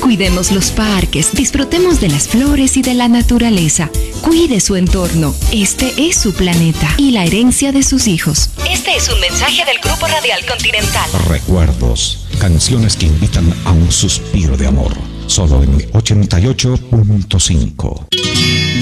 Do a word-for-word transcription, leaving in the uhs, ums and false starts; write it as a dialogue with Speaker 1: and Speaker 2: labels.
Speaker 1: Cuidemos los parques, disfrutemos de las flores y de la naturaleza. Cuide su entorno. Este es su planeta y la herencia de sus hijos. Este es un mensaje del Grupo Radial Continental.
Speaker 2: Recuerdos, canciones que invitan a un suspiro de amor. Solo en ochenta y ocho punto cinco.